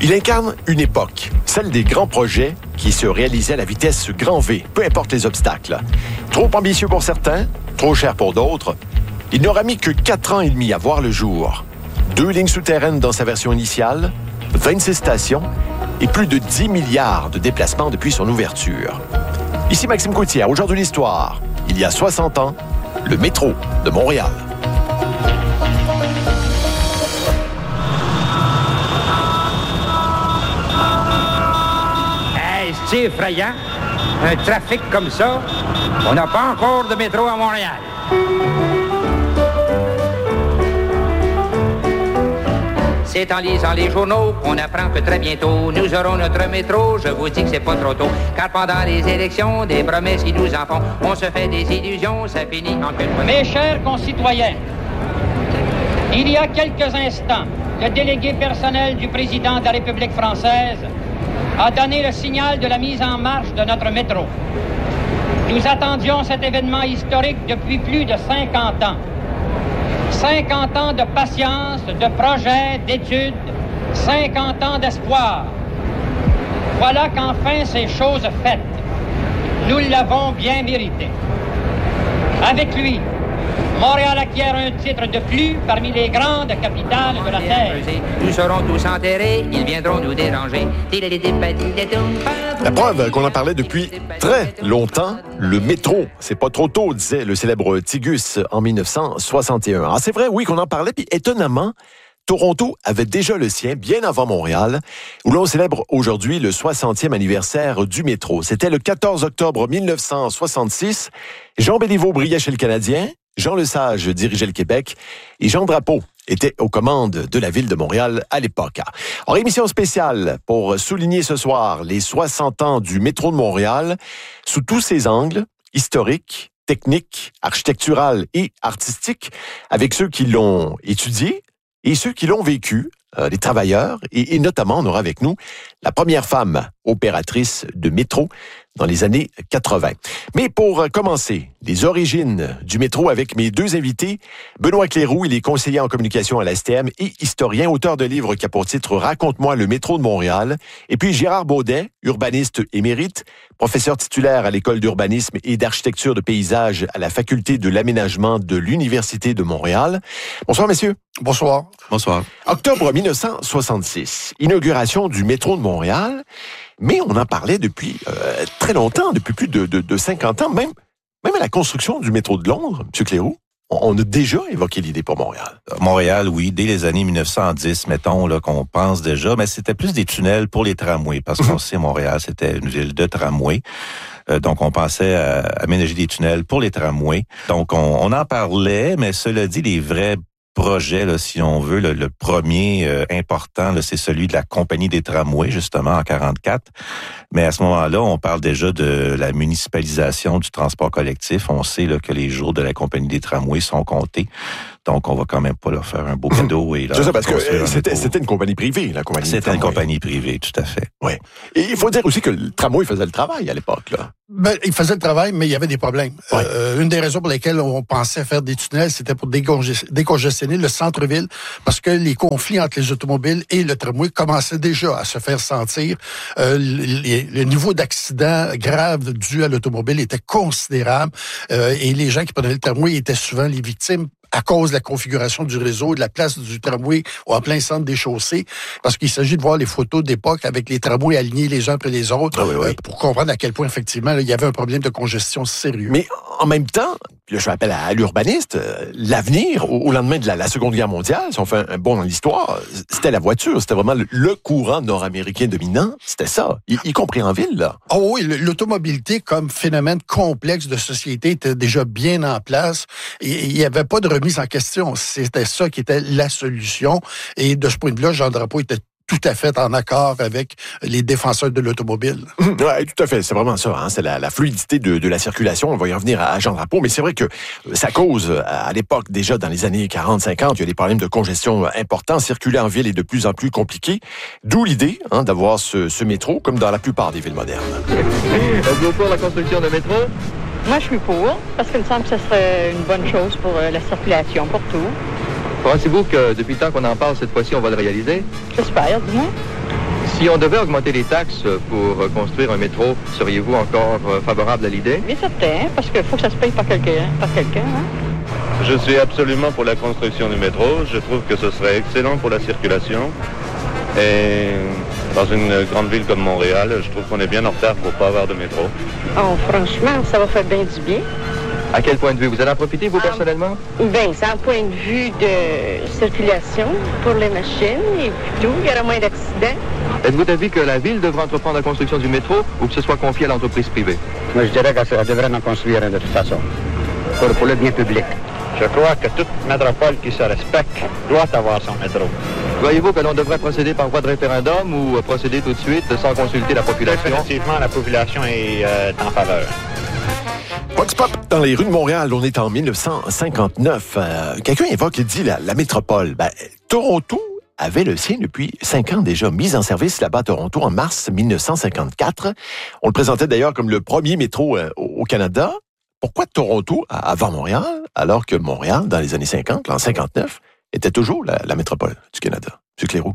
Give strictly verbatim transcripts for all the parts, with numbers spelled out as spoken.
Il incarne une époque, celle des grands projets qui se réalisaient à la vitesse grand V, peu importe les obstacles. Trop ambitieux pour certains, trop cher pour d'autres. Il n'aura mis que quatre ans et demi à voir le jour. Deux lignes souterraines dans sa version initiale, vingt-six stations et plus de dix milliards de déplacements depuis son ouverture. Ici Maxime Coutière, aujourd'hui l'histoire. Il y a soixante ans, le métro de Montréal. Hey, c'est effrayant. Un trafic comme ça, on n'a pas encore de métro à Montréal. C'est en lisant les journaux qu'on apprend que très bientôt nous aurons notre métro. Je vous dis que c'est pas trop tôt, car pendant les élections, des promesses qui nous en font, on se fait des illusions, ça finit en quelque chose. Mes chers concitoyens, il y a quelques instants, le délégué personnel du président de la République française a donné le signal de la mise en marche de notre métro. Nous attendions cet événement historique depuis plus de cinquante ans. cinquante ans de patience, de projets, d'études, cinquante ans d'espoir. Voilà qu'enfin ces choses faites. Nous l'avons bien mérité. Avec lui, Montréal acquiert un titre de plus parmi les grandes capitales de la Terre. Nous serons tous enterrés, ils viendront nous déranger. La preuve qu'on en parlait depuis très longtemps, le métro, c'est pas trop tôt, disait le célèbre Tigus en dix-neuf cent soixante et un. Ah, c'est vrai, oui, qu'on en parlait, puis étonnamment, Toronto avait déjà le sien bien avant Montréal, où l'on célèbre aujourd'hui le soixantième anniversaire du métro. C'était le quatorze octobre mille neuf cent soixante-six. Jean Béliveau brillait chez le Canadien, Jean Lesage dirigeait le Québec et Jean Drapeau était aux commandes de la ville de Montréal à l'époque. En émission spéciale pour souligner ce soir les soixante ans du métro de Montréal sous tous ses angles, historiques, techniques, architectural et artistiques, avec ceux qui l'ont étudié et ceux qui l'ont vécu, euh, les travailleurs, et, et notamment on aura avec nous la première femme opératrice de métro dans les années quatre-vingt. Mais pour commencer, les origines du métro avec mes deux invités, Benoît Cléroux, il est conseiller en communication à l'A S T M et historien, auteur de livres qui a pour titre « Raconte-moi le métro de Montréal ». Et puis Gérard Baudet, urbaniste émérite, professeur titulaire à l'École d'urbanisme et d'architecture de paysage à la Faculté de l'aménagement de l'Université de Montréal. Bonsoir, messieurs. Bonsoir. Bonsoir. Octobre mille neuf cent soixante-six, inauguration du métro de Montréal. Mais on en parlait depuis euh, très longtemps, depuis plus de, de, de cinquante ans, même, même à la construction du métro de Londres, M. Cléroux. On a déjà évoqué l'idée pour Montréal. Montréal, oui, dès les années mille neuf cent dix, mettons, là, qu'on pense déjà, mais c'était plus des tunnels pour les tramways, parce qu'on sait, Montréal, c'était une ville de tramways. Euh, donc, on pensait à aménager des tunnels pour les tramways. Donc, on, on en parlait, mais cela dit, les vrais projet, là, si on veut, le, le premier euh, important, là, c'est celui de la compagnie des tramways, justement, en quarante-quatre. Mais à ce moment-là, on parle déjà de la municipalisation du transport collectif. On sait là, que les jours de la compagnie des tramways sont comptés. Donc, on va quand même pas leur faire un beau cadeau. Et là, c'est ça, parce que c'était, c'était une compagnie privée, la compagnie C'était une compagnie privée, tout à fait. Oui. Et il faut dire aussi que le tramway faisait le travail à l'époque, là. Ben, il faisait le travail, mais il y avait des problèmes. Ouais. Euh, une des raisons pour lesquelles on pensait faire des tunnels, c'était pour décongest- décongestionner le centre-ville, parce que les conflits entre les automobiles et le tramway commençaient déjà à se faire sentir. Euh, les, le niveau d'accidents graves dus à l'automobile était considérable, euh, et les gens qui prenaient le tramway étaient souvent les victimes à cause de la configuration du réseau et de la place du tramway en plein centre des chaussées, parce qu'il s'agit de voir les photos d'époque avec les tramways alignés les uns après les autres, ah oui, oui. Euh, pour comprendre à quel point, effectivement, là, il y avait un problème de congestion sérieux. Mais en même temps, là, je m'appelle à l'urbaniste, euh, l'avenir, au, au lendemain de la, la Seconde Guerre mondiale, si on fait un, un bond dans l'histoire, c'était la voiture, c'était vraiment le, le courant nord-américain dominant, c'était ça, y, y compris en ville, là. Oh oui, l'automobilité comme phénomène complexe de société était déjà bien en place et il n'y avait pas de remise en question. C'était ça qui était la solution. Et de ce point de vue-là, Jean Drapeau était tout à fait en accord avec les défenseurs de l'automobile. Oui, tout à fait. C'est vraiment ça. Hein? C'est la, la fluidité de, de la circulation. On va y revenir à, à Jean Drapeau. Mais c'est vrai que ça cause, à l'époque, déjà dans les années quarante cinquante, il y a des problèmes de congestion importants. Circuler en ville est de plus en plus compliqué. D'où l'idée hein, d'avoir ce, ce métro, comme dans la plupart des villes modernes. Êtes-vous pour la construction de métro? Moi, je suis pour, parce qu'il me semble que ce serait une bonne chose pour euh, la circulation, pour tout. Pensez-vous que depuis le temps qu'on en parle, cette fois-ci, on va le réaliser? J'espère, dis-moi. Si on devait augmenter les taxes pour construire un métro, seriez-vous encore favorable à l'idée? Bien certain, parce qu'il faut que ça se paye par quelqu'un. Par quelqu'un hein? Je suis absolument pour la construction du métro. Je trouve que ce serait excellent pour la circulation. Et dans une grande ville comme Montréal, je trouve qu'on est bien en retard pour ne pas avoir de métro. Oh, franchement, ça va faire bien du bien. À quel point de vue? Vous allez en profiter, vous, Ah, personnellement? Bien, c'est un point de vue de circulation pour les machines et puis tout. Il y aura moins d'accidents. Êtes-vous d'avis que la ville devrait entreprendre la construction du métro ou que ce soit confié à l'entreprise privée? Moi, je dirais qu'elle devrait en construire un de toute façon, pour, pour le bien public. Je crois que toute métropole qui se respecte doit avoir son métro. Voyez-vous que l'on devrait procéder par voie de référendum ou procéder tout de suite sans consulter la population? Effectivement, la population est euh, en faveur. Vox Pop, dans les rues de Montréal, on est en dix-neuf cent cinquante-neuf. Euh, quelqu'un évoque, il dit, la, la métropole. Ben, Toronto avait le sien depuis cinq ans déjà, mis en service là-bas à Toronto en mars dix-neuf cent cinquante-quatre. On le présentait d'ailleurs comme le premier métro euh, au Canada. Pourquoi Toronto avant Montréal, alors que Montréal, dans les années cinquante, en cinquante-neuf, était toujours la, la métropole du Canada? M. Cléroux.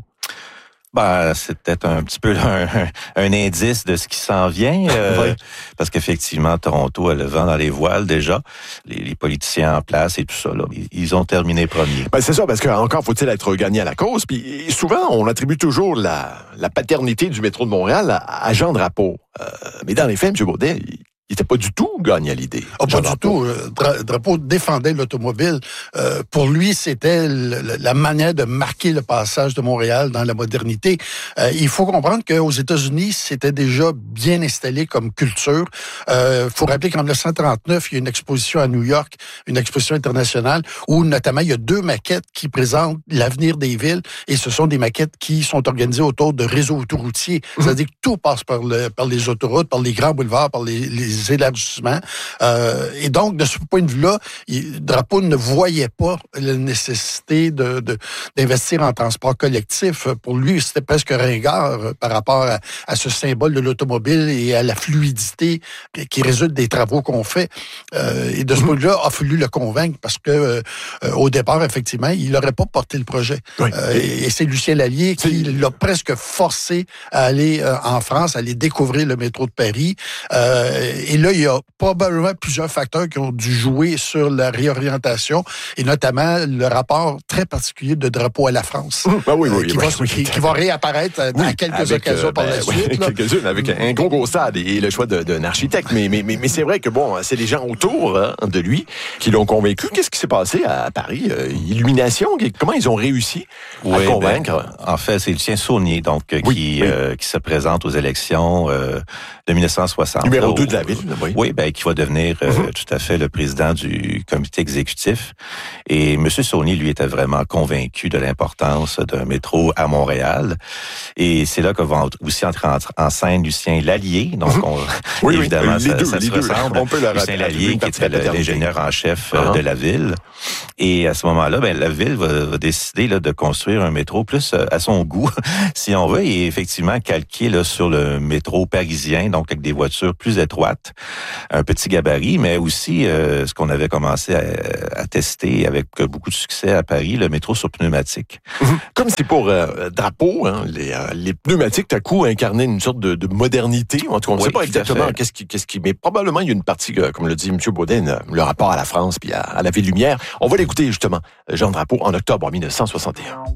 Ben, c'est peut-être un petit peu un, un indice de ce qui s'en vient, euh, oui. Parce qu'effectivement, Toronto a le vent dans les voiles déjà. Les, les politiciens en place et tout ça, là, ils, ils ont terminé premier. Ben c'est ça, parce qu'encore faut-il être gagné à la cause. Puis souvent, on attribue toujours la, la paternité du métro de Montréal à, à Jean Drapeau. Euh, mais dans les faits, M. Baudet, il Il n'était pas du tout gagné à l'idée. Oh, pas du tout. Dra- Drapeau défendait l'automobile. Euh, pour lui, c'était le, la manière de marquer le passage de Montréal dans la modernité. Euh, il faut comprendre qu'aux États-Unis, c'était déjà bien installé comme culture. Il euh, faut rappeler qu'en dix-neuf cent trente-neuf, il y a une exposition à New York, une exposition internationale, où notamment il y a deux maquettes qui présentent l'avenir des villes, et ce sont des maquettes qui sont organisées autour de réseaux autoroutiers. Mmh. C'est-à-dire que tout passe par, le, par les autoroutes, par les grands boulevards, par les, les élargissements. Euh, et donc, de ce point de vue-là, il, Drapeau ne voyait pas la nécessité de, de, d'investir en transport collectif. Pour lui, c'était presque ringard euh, par rapport à, à ce symbole de l'automobile et à la fluidité qui résulte des travaux qu'on fait. Euh, et de ce point de vue-là, il a fallu le convaincre parce que euh, au départ, effectivement, il n'aurait pas porté le projet. Oui. Euh, et, et c'est Lucien Lallier qui l'a presque forcé à aller euh, en France, à aller découvrir le métro de Paris. Euh, Et là, il y a probablement plusieurs facteurs qui ont dû jouer sur la réorientation, et notamment le rapport très particulier de Drapeau à la France, ah oui, oui, euh, qui, oui, va, oui, qui, oui. qui va réapparaître oui, à quelques avec, occasions euh, par ben, la suite. Oui, quelques-unes, avec un gros gros stade et le choix de, d'un architecte. Mais, mais, mais, mais c'est vrai que, bon, c'est les gens autour hein, de lui qui l'ont convaincu. Qu'est-ce qui s'est passé à Paris? Euh, illumination? Comment ils ont réussi à oui, convaincre? Ben, en fait, c'est Lucien Saunier, donc, oui, qui, oui. Euh, qui se présente aux élections euh, de dix-neuf cent soixante. Numéro deux de la ville, oui. Oui, ben, qui va devenir euh, mm-hmm. tout à fait le président du comité exécutif. Et M. Saunier, lui, était vraiment convaincu de l'importance d'un métro à Montréal. Et c'est là que va aussi entrer en, en scène Lucien Lallier. Donc, on, oui, évidemment, oui, ça, deux, ça se ressemble. On peut le Lucien Lallier, qui était l'ingénieur en chef uh-huh. de la ville. Et à ce moment-là, ben, la ville va, va décider là, de construire un métro plus à son goût, si on veut, et effectivement calqué là, sur le métro parisien, donc avec des voitures plus étroites, un petit gabarit, mais aussi euh, ce qu'on avait commencé à, à tester avec beaucoup de succès à Paris, le métro sur pneumatique. Comme c'est pour euh, Drapeau, hein, les, euh, les pneumatiques, tout à coup, incarnaient une sorte de, de modernité. En tout cas, on ne oui, sait pas exactement qu'est-ce qui, qu'est-ce qui... Mais probablement, il y a une partie, comme le dit M. Baudet, le rapport à la France puis à, à la Ville Lumière. On va l'écouter, justement, Jean Drapeau, en octobre dix-neuf cent soixante et un.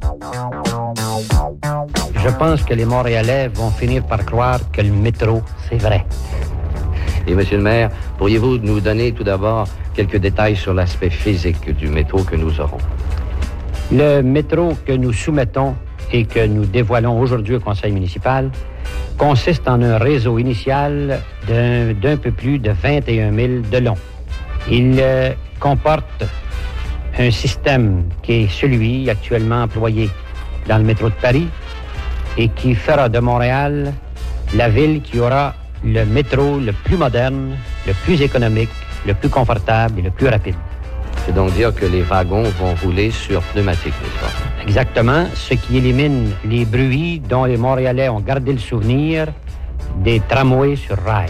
Je pense que les Montréalais vont finir par croire que le métro, c'est vrai. Et Monsieur le maire, pourriez-vous nous donner tout d'abord quelques détails sur l'aspect physique du métro que nous aurons? Le métro que nous soumettons et que nous dévoilons aujourd'hui au conseil municipal consiste en un réseau initial d'un, d'un peu plus de vingt et un milles de long. Il euh, comporte un système qui est celui actuellement employé dans le métro de Paris et qui fera de Montréal la ville qui aura le métro le plus moderne, le plus économique, le plus confortable et le plus rapide. C'est donc dire que les wagons vont rouler sur pneumatique, n'est-ce pas? Exactement, ce qui élimine les bruits dont les Montréalais ont gardé le souvenir des tramways sur rail.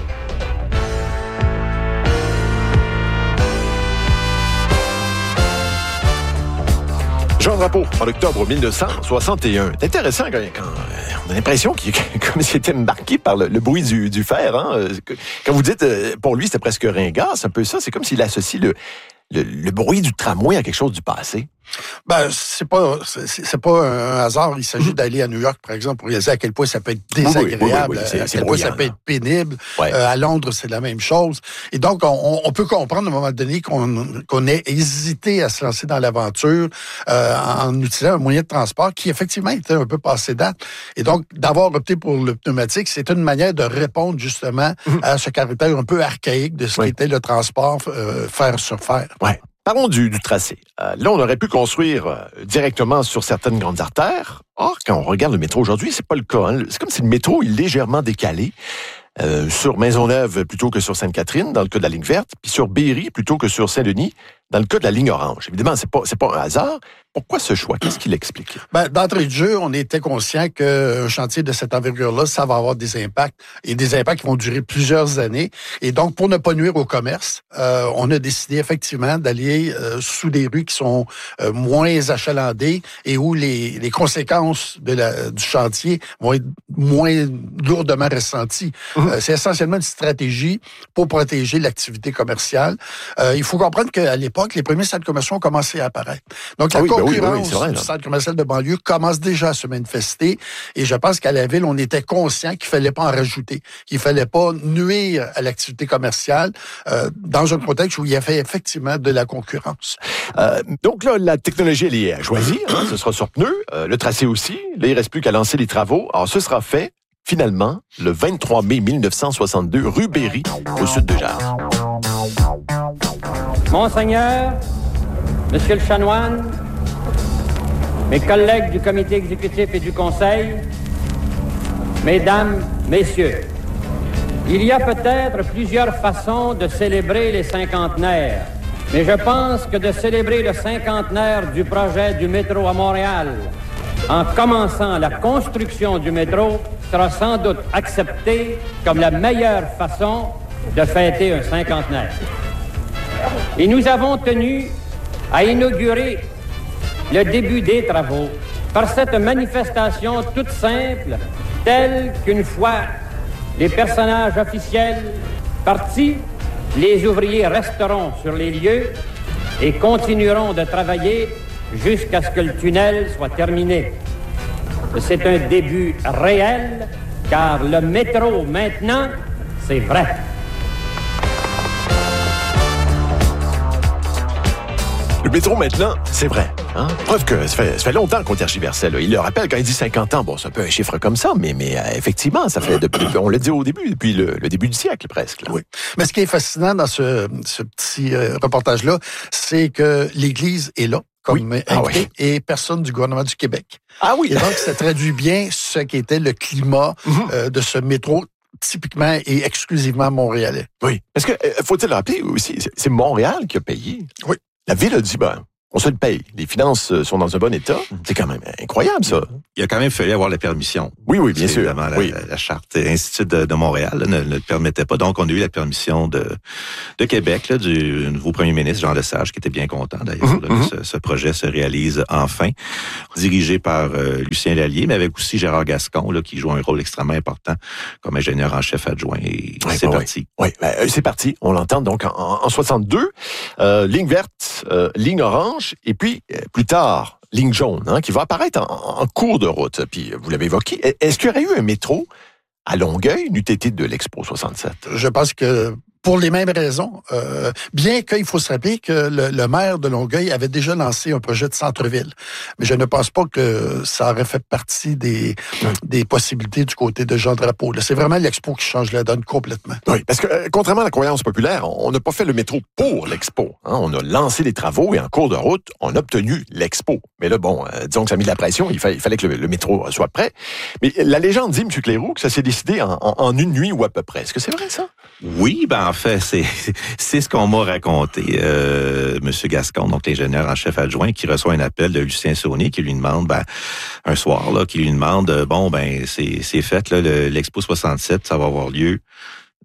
Jean Drapeau, en octobre mille neuf cent soixante et un. C'est intéressant quand, quand on a l'impression qu'il comme s'il était marqué par le, le bruit du, du fer. Hein? Quand vous dites, pour lui, c'était presque ringard, c'est un peu ça. C'est comme s'il associe le, le, le bruit du tramway à quelque chose du passé. Ben, c'est pas, c'est, c'est pas un hasard. Il s'agit d'aller à New York, par exemple, pour réaliser à quel point ça peut être désagréable, oui, oui, oui, oui, c'est, à quel point ça peut être pénible. Ouais. Euh, à Londres, c'est la même chose. Et donc, on, on peut comprendre à un moment donné qu'on, qu'on ait hésité à se lancer dans l'aventure euh, en utilisant un moyen de transport qui, effectivement, était un peu passé date. Et donc, d'avoir opté pour le pneumatique, c'est une manière de répondre, justement, mmh. à ce caractère un peu archaïque de ce oui. qu'était le transport euh, fer sur fer. Ouais. Parlons du, du tracé. Euh, là, on aurait pu construire euh, directement sur certaines grandes artères. Or, quand on regarde le métro aujourd'hui, c'est pas le cas. Hein. C'est comme si le métro est légèrement décalé euh, sur Maisonneuve plutôt que sur Sainte-Catherine, dans le cas de la ligne verte, puis sur Berry plutôt que sur Saint-Denis, dans le cas de la ligne orange. Évidemment, c'est pas, c'est pas un hasard. Pourquoi ce choix? Qu'est-ce qui l'explique? Ben, d'entrée de jeu, on était conscient qu'un chantier de cette envergure-là, ça va avoir des impacts, et des impacts qui vont durer plusieurs années. Et donc, pour ne pas nuire au commerce, euh, on a décidé effectivement d'aller euh, sous des rues qui sont euh, moins achalandées et où les, les conséquences de la, du chantier vont être moins lourdement ressenties. Mmh. Euh, c'est essentiellement une stratégie pour protéger l'activité commerciale. Euh, il faut comprendre qu'à l'époque, les premiers centres commerciaux ont commencé à apparaître. Donc, la ah oui, concurrence oui, oui, oui, vrai, du centre commercial de banlieue commence déjà à se manifester. Et je pense qu'à la ville, on était conscient qu'il fallait pas en rajouter, qu'il fallait pas nuire à l'activité commerciale euh, dans un contexte où il y avait effectivement de la concurrence. Euh, donc là, la technologie, elle est choisie. Hein, ce sera sur pneus. Euh, le tracé aussi. Là, il reste plus qu'à lancer les travaux. Alors, ce sera fait, finalement, le vingt-trois mai mille neuf cent soixante-deux, rue Berry, au sud de Jars. Monseigneur, Monsieur le chanoine, mes collègues du comité exécutif et du conseil, mesdames, messieurs, il y a peut-être plusieurs façons de célébrer les cinquantenaires, mais je pense que de célébrer le cinquantenaire du projet du métro à Montréal en commençant la construction du métro sera sans doute accepté comme la meilleure façon de fêter un cinquantenaire. Et nous avons tenu à inaugurer le début des travaux par cette manifestation toute simple, telle qu'une fois les personnages officiels partis, les ouvriers resteront sur les lieux et continueront de travailler jusqu'à ce que le tunnel soit terminé. C'est un début réel, car le métro maintenant, c'est vrai. Le métro, maintenant, c'est vrai. Hein? Preuve que ça fait, ça fait longtemps qu'on tergiversait. Là. Il le rappelle, quand il dit cinquante ans, bon, c'est un peu un chiffre comme ça, mais, mais euh, effectivement, ça fait, depuis, on l'a dit au début, depuis le, le début du siècle, presque. Là. Oui. Mais ce qui est fascinant dans ce, ce petit euh, reportage-là, c'est que l'Église est là, comme oui. ah, oui. et personne du gouvernement du Québec. Ah oui! Et donc, ça traduit bien ce qu'était le climat mm-hmm. euh, de ce métro typiquement et exclusivement montréalais. Oui. Parce que, euh, faut-il le rappeler aussi, c'est, c'est Montréal qui a payé. Oui. La ville a dit, ben, on se le paye. Les finances sont dans un bon état. C'est quand même incroyable, ça. Il a quand même fallu avoir la permission. Oui, oui, bien sûr. Évidemment, la, oui. la, la charte Institut de, de Montréal là, ne, ne le permettait pas. Donc, on a eu la permission de, de Québec, là, du nouveau premier ministre, Jean Lesage, qui était bien content, d'ailleurs, mm-hmm. là, que ce, ce projet se réalise enfin. Dirigé par euh, Lucien Lallier, mais avec aussi Gérard Gascon, là, qui joue un rôle extrêmement important comme ingénieur en chef adjoint. Et oui, c'est bah, parti. Oui, oui. Ben, c'est parti. On l'entend donc en, en soixante-deux. Euh, ligne verte, euh, ligne orange, et puis euh, plus tard, ligne jaune, hein, qui va apparaître en, en cours de route. Puis, vous l'avez évoqué. Est-ce qu'il y aurait eu un métro à Longueuil, n'eût été de l'Expo soixante-sept? Je pense que pour les mêmes raisons, euh, bien qu'il faut se rappeler que le, le maire de Longueuil avait déjà lancé un projet de centre-ville. Mais je ne pense pas que ça aurait fait partie des, oui. des possibilités du côté de Jean Drapeau. Là, c'est vraiment l'Expo qui change la donne complètement. Oui, parce que euh, contrairement à la croyance populaire, on n'a pas fait le métro pour l'Expo. Hein. On a lancé les travaux et en cours de route, on a obtenu l'Expo. Mais là, bon, euh, disons que ça a mis de la pression, il, fa- il fallait que le, le métro soit prêt. Mais la légende dit, M. Cléroux, que ça s'est décidé en, en, en une nuit ou à peu près. Est-ce que c'est vrai, ça? Oui, ben en fait, c'est c'est ce qu'on m'a raconté, euh, M. Gascon, donc l'ingénieur en chef adjoint, qui reçoit un appel de Lucien Saunier qui lui demande, ben, un soir, là, qui lui demande, bon, ben, c'est c'est fait, là, le, l'Expo soixante-sept, ça va avoir lieu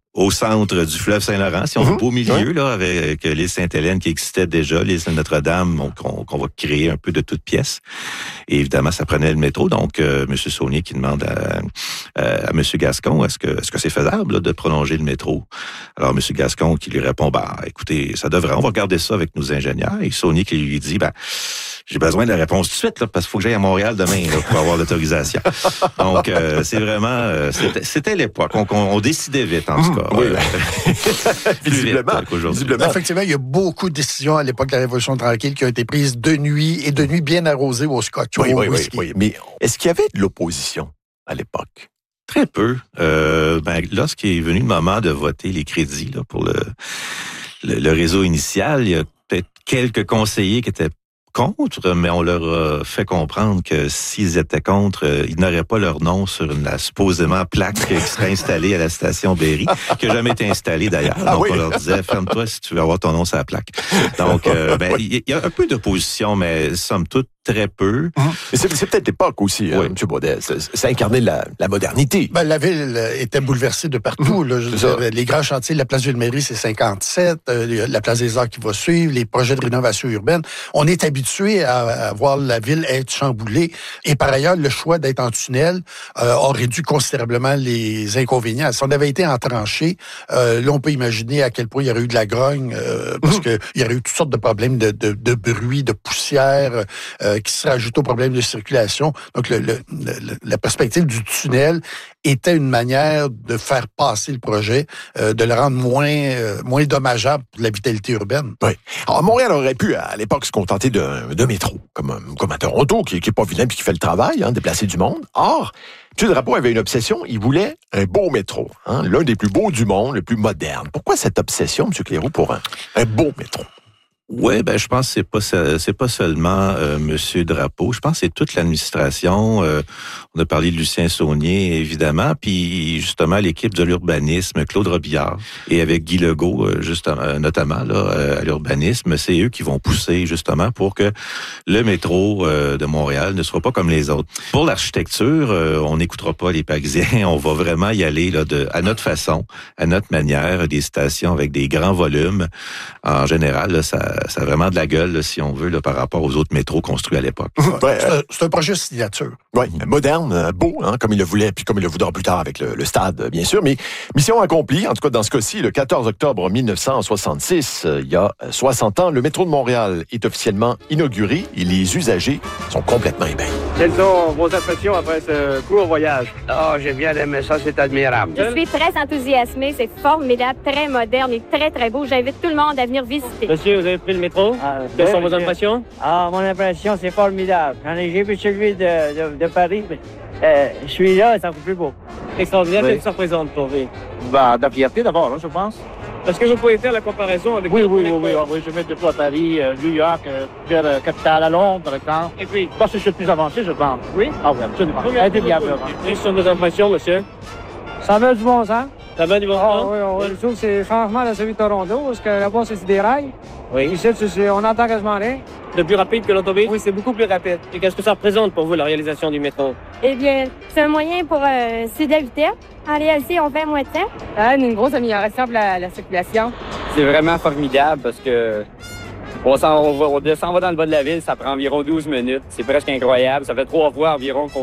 au centre du fleuve Saint-Laurent, si on veut, Mm-hmm. au milieu, Oui. là, avec l'île Sainte-Hélène qui existait déjà, l'île Notre-Dame, qu'on, qu'on va créer un peu de toutes pièces. Et évidemment, ça prenait le métro. Donc, euh, M. Saunier qui demande à, à, à M. Gascon, est-ce que, est-ce que c'est faisable là, de prolonger le métro? Alors, M. Gascon qui lui répond, bah, écoutez, ça devrait, on va regarder ça avec nos ingénieurs. Et Saunier qui lui dit, ben, j'ai besoin de la réponse tout de suite, là, parce qu'il faut que j'aille à Montréal demain là, pour avoir l'autorisation. Donc, euh, c'est vraiment... Euh, c'était, c'était l'époque. On, on, on décidait vite, en tout cas. Oui, euh, visiblement. vite, visiblement. Effectivement, il y a beaucoup de décisions à l'époque de la Révolution tranquille qui ont été prises de nuit et de nuit bien arrosées au scotch. Oui, au oui, oui, whisky. oui. Mais est-ce qu'il y avait de l'opposition à l'époque? Très peu. Euh, ben, lorsqu'il est venu le moment de voter les crédits là, pour le, le, le réseau initial, il y a peut-être quelques conseillers qui étaient contre, mais on leur a fait comprendre que s'ils étaient contre, euh, ils n'auraient pas leur nom sur une la, supposément plaque qui serait installée à la station Berry, qui n'a jamais été installée d'ailleurs. Ah Donc oui. on leur disait, ferme-toi si tu veux avoir ton nom sur la plaque. Donc, euh, ben, il y a un peu d'opposition, mais somme toute, très peu. Mmh. Mais c'est, c'est peut-être l'époque aussi, oui. hein, M. Baudet. Ça incarnait la, la modernité. Ben, la ville était bouleversée de partout. Mmh. Là, je veux dire, les grands chantiers, la place Ville-Mairie, c'est cinquante-sept, euh, la place des Arts qui va suivre, les projets de rénovation urbaine. On est habitué à, à voir la ville être chamboulée. Et par ailleurs, le choix d'être en tunnel euh, a réduit considérablement les inconvénients. Si on avait été en tranchée, euh, là, on peut imaginer à quel point il y aurait eu de la grogne, euh, parce mmh. qu'il y aurait eu toutes sortes de problèmes de, de, de bruit, de poussière, euh, qui se rajoute au problème de circulation. Donc, le, le, le, la perspective du tunnel était une manière de faire passer le projet, euh, de le rendre moins, euh, moins dommageable pour la vitalité urbaine. Oui. Alors, Montréal aurait pu, à l'époque, se contenter d'un, d'un métro, comme, comme à Toronto, qui n'est pas vilain puis qui fait le travail, hein, déplacer du monde. Or, M. Drapeau avait une obsession, il voulait un beau métro, hein, l'un des plus beaux du monde, le plus moderne. Pourquoi cette obsession, M. Cléroux, pour un, un beau métro? Oui, ben je pense que c'est pas c'est pas seulement euh, Monsieur Drapeau. Je pense que c'est toute l'administration. Euh, on a parlé de Lucien Saunier, évidemment, puis justement l'équipe de l'urbanisme, Claude Robillard, et avec Guy Legault, euh, justement, notamment là à l'urbanisme, c'est eux qui vont pousser justement pour que le métro euh, de Montréal ne soit pas comme les autres. Pour l'architecture, euh, on n'écoutera pas les Parisiens. On va vraiment y aller là de à notre façon, à notre manière, des stations avec des grands volumes. En général, là, ça ça a vraiment de la gueule, là, si on veut, là, par rapport aux autres métros construits à l'époque. Ouais, c'est, un, c'est un projet signature. Oui, moderne, beau, hein, comme il le voulait, puis comme il le voudra plus tard avec le, le stade, bien sûr. Mais mission accomplie, en tout cas dans ce cas-ci, le quatorze octobre mille neuf cent soixante-six, euh, il y a soixante ans, le métro de Montréal est officiellement inauguré et les usagers sont complètement ébahis. Quelles sont vos impressions après ce court voyage? Ah, oh, j'ai bien aimé ça, c'est admirable. Je suis très enthousiasmée, c'est formidable, très moderne et très, très beau. J'invite tout le monde à venir visiter. Monsieur, vous avez pris le métro? Ah, Quelles sont vos impressions? Ah, mon impression, c'est formidable. J'en ai, j'ai vu celui de, de, de Paris, mais euh, je suis là, c'est encore plus beau. Extraordinaire, Oui. qu'est-ce que ça représente pour vous? Bah, de la fierté d'abord, hein, je pense. Est-ce que vous pouvez faire la comparaison avec... Oui, oui, oui, oui, oui, je vais de à Paris, euh, New York, euh, vers la capitale, à Londres, par exemple. Et puis? Parce que je suis plus avancé, je pense. Oui? Ah oui, absolument. Combien Indéniable. Quelles sont vos impressions, monsieur? Ça va du bon sens. Ça va du bon Ah sens? oui, oui, je trouve que c'est changement de celui de Toronto, parce que là-bas, c'est des rails. Oui. Ici, c'est, c'est, on n'entend quasiment rien. C'est plus rapide que l'autobus? Oui, c'est beaucoup plus rapide. Et qu'est-ce que ça représente pour vous, la réalisation du métro? Eh bien, c'est un moyen pour euh, c'est de la vitesse. En réalité, on fait moins de temps. Ça une grosse amélioration pour la, la circulation. C'est vraiment formidable parce que on, s'en, on, va, on descend va dans le bas de la ville, ça prend environ douze minutes. C'est presque incroyable. Ça fait trois fois environ qu'on